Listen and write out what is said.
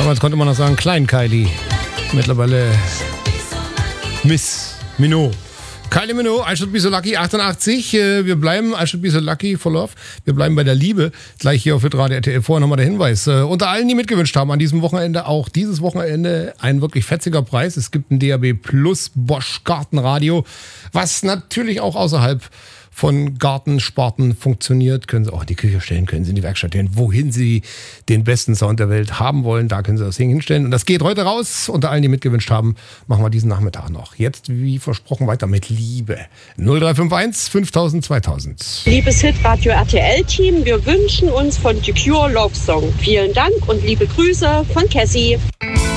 Damals konnte man noch sagen Klein Kylie. Mittlerweile Miss Minogue. Kylie Minogue, I Should Be So Lucky, 88. Wir bleiben, I Should Be So Lucky for Love. Wir bleiben bei der Liebe. Gleich hier auf Hitradio RTL. Vorher nochmal der Hinweis. Unter allen, die mitgewünscht haben an diesem Wochenende, auch dieses Wochenende ein wirklich fetziger Preis. Es gibt ein DAB Plus Bosch Gartenradio, was natürlich auch außerhalb von Gartensparten funktioniert. Können Sie auch in die Küche stellen, können Sie in die Werkstatt stellen. Wohin Sie den besten Sound der Welt haben wollen, da können Sie das Ding hinstellen. Und das geht heute raus. Unter allen, die mitgewünscht haben, machen wir diesen Nachmittag noch. Jetzt, wie versprochen, weiter mit Liebe. 0351 5000 2000. Liebes Hitradio RTL-Team, wir wünschen uns von The Cure Love Song. Vielen Dank und liebe Grüße von Cassie.